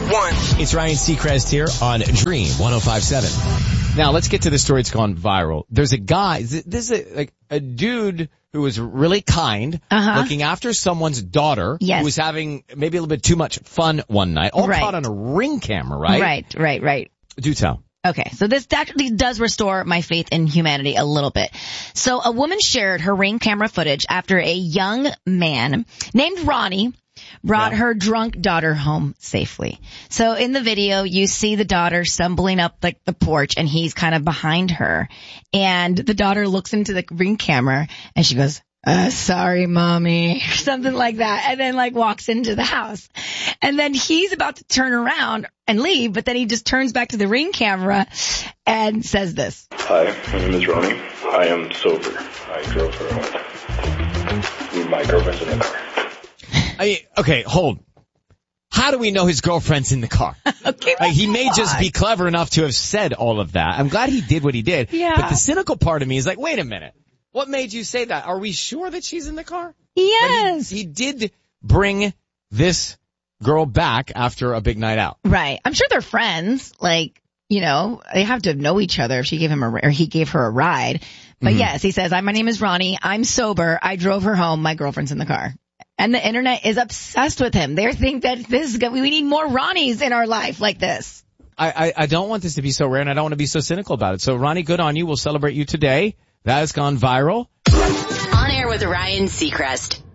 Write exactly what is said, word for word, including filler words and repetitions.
one. It's Ryan Seacrest here on Dream one oh five point seven. Now let's get to the story that's gone viral. There's a guy, this is a, like a dude who was really kind, Uh-huh. looking after someone's daughter Yes. who was having maybe a little bit too much fun one night, all Right. caught on a Ring camera, right? Right, right, right. Do tell. Okay, so this actually does restore my faith in humanity a little bit. So a woman shared her Ring camera footage after a young man named Ronnie brought Yeah. her drunk daughter home safely. So in the video, you see the daughter stumbling up like the porch and he's kind of behind her. And the daughter looks into the Ring camera and she goes, uh, sorry, mommy, or something like that. And then like walks into the house. And then he's about to turn around and leave, but then he just turns back to the Ring camera and says this. Hi, my name is Ronnie. I am sober. I drove her home. My girlfriend's in the car. I, okay, hold. How do we know his girlfriend's in the car? Okay, Like, he may come just on. be clever enough to have said all of that. I'm glad he did what he did. Yeah. But the cynical part of me is like, wait a minute. What made you say that? Are we sure that she's in the car? Yes. He, he did bring this girl back after a big night out. Right. I'm sure they're friends. Like, you know, they have to know each other if she gave him a, or he gave her a ride. But Mm-hmm. yes, he says, "Hi, my name is Ronnie. I'm sober. I drove her home. My girlfriend's in the car." And the internet is obsessed with him. They think that this is good. We need more Ronnies in our life like this. I, I, I don't want this to be so rare, and I don't want to be so cynical about it. So, Ronnie, good on you. We'll celebrate you today. That has gone viral. On air with Ryan Seacrest.